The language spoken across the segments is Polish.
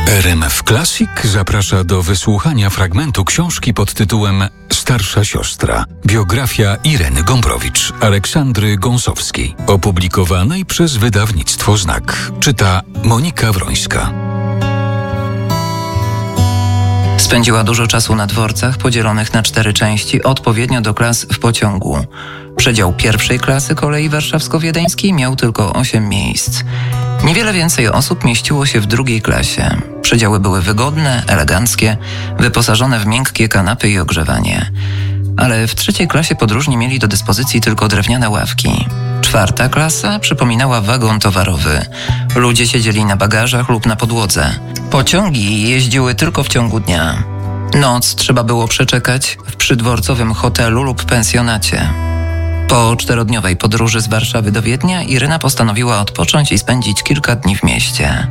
RMF Classic zaprasza do wysłuchania fragmentu książki pod tytułem Starsza siostra. Biografia Ireny Gombrowicz, Aleksandry Gąsowskiej, opublikowanej przez wydawnictwo Znak. Czyta Monika Wrońska. Spędziła dużo czasu na dworcach podzielonych na 4 części, odpowiednio do klas w pociągu. Przedział pierwszej klasy kolei warszawsko-wiedeńskiej miał tylko 8 miejsc. Niewiele więcej osób mieściło się w drugiej klasie. Przedziały były wygodne, eleganckie, wyposażone w miękkie kanapy i ogrzewanie. Ale w trzeciej klasie podróżni mieli do dyspozycji tylko drewniane ławki. 4. klasa przypominała wagon towarowy. Ludzie siedzieli na bagażach lub na podłodze. Pociągi jeździły tylko w ciągu dnia. Noc trzeba było przeczekać w przydworcowym hotelu lub pensjonacie. Po 4-dniowej podróży z Warszawy do Wiednia Iryna postanowiła odpocząć i spędzić kilka dni w mieście.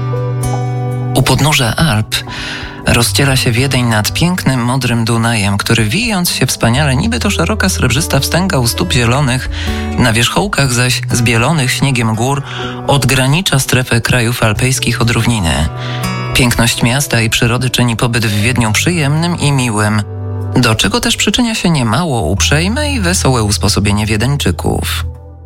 U podnóża Alp rozciera się Wiedeń nad pięknym, modrym Dunajem, który wijąc się wspaniale, niby to szeroka srebrzysta wstęga u stóp zielonych, na wierzchołkach zaś zbielonych śniegiem gór odgranicza strefę krajów alpejskich od równiny. Piękność miasta i przyrody czyni pobyt w Wiedniu przyjemnym i miłym, do czego też przyczynia się niemało uprzejme i wesołe usposobienie Wiedeńczyków.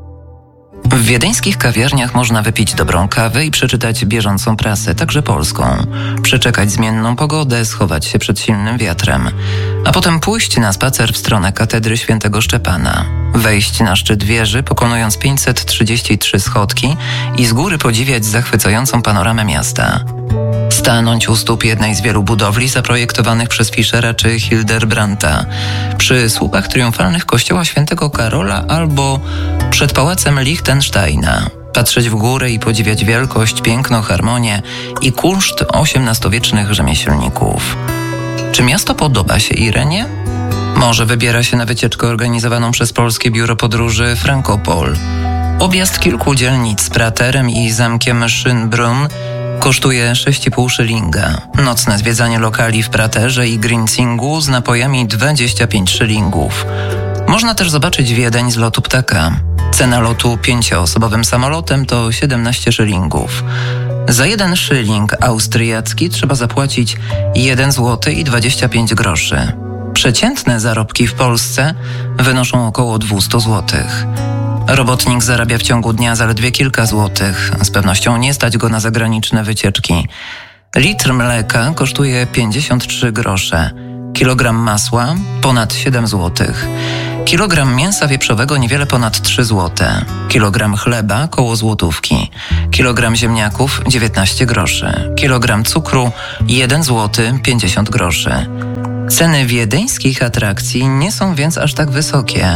W wiedeńskich kawiarniach można wypić dobrą kawę i przeczytać bieżącą prasę, także polską, przeczekać zmienną pogodę, schować się przed silnym wiatrem, a potem pójść na spacer w stronę katedry świętego Szczepana, wejść na szczyt wieży, pokonując 533 schodki i z góry podziwiać zachwycającą panoramę miasta. Stanąć u stóp jednej z wielu budowli zaprojektowanych przez Fischera czy Hilderbrandta, przy słupach triumfalnych kościoła świętego Karola albo przed pałacem Liechtensteina, patrzeć w górę i podziwiać wielkość, piękno, harmonię i kunszt XVIII-wiecznych rzemieślników. Czy miasto podoba się Irenie? Może wybiera się na wycieczkę organizowaną przez Polskie Biuro Podróży Frankopol. Objazd kilku dzielnic z Praterem i zamkiem Schönbrunn kosztuje 6,5 szylinga. Nocne zwiedzanie lokali w Praterze i Grinzingu z napojami 25 szylingów. Można też zobaczyć Wiedeń z lotu ptaka. Cena lotu 5-osobowym samolotem to 17 szylingów. Za 1 szyling austriacki trzeba zapłacić 1 zł i 25 groszy. Przeciętne zarobki w Polsce wynoszą około 200 złotych. Robotnik zarabia w ciągu dnia zaledwie kilka złotych. Z pewnością nie stać go na zagraniczne wycieczki. Litr mleka kosztuje 53 grosze. Kilogram masła ponad 7 złotych. Kilogram mięsa wieprzowego niewiele ponad 3 złote. Kilogram chleba koło złotówki. Kilogram ziemniaków 19 groszy. Kilogram cukru 1 złoty 50 groszy. Ceny wiedeńskich atrakcji nie są więc aż tak wysokie.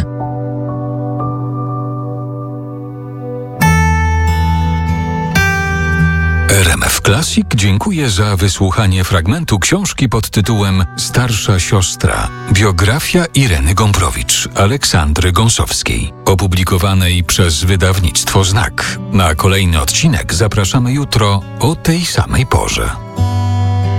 RMF Classic dziękuję za wysłuchanie fragmentu książki pod tytułem Starsza siostra. Biografia Ireny Gombrowicz, Aleksandry Gąsowskiej, opublikowanej przez wydawnictwo Znak. Na kolejny odcinek zapraszamy jutro o tej samej porze.